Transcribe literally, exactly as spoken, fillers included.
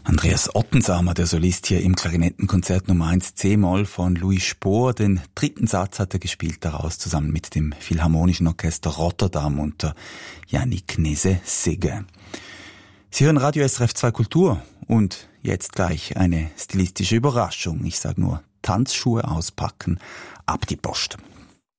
Andreas Ottensamer, der Solist hier im Klarinettenkonzert Nummer eins C-Moll von Louis Spohr. Den dritten Satz hat er gespielt daraus zusammen mit dem Philharmonischen Orchester Rotterdam unter Yannick Nese-Sigge. Sie hören Radio S R F zwei Kultur und jetzt gleich eine stilistische Überraschung. Ich sage nur Tanzschuhe auspacken, ab die Post.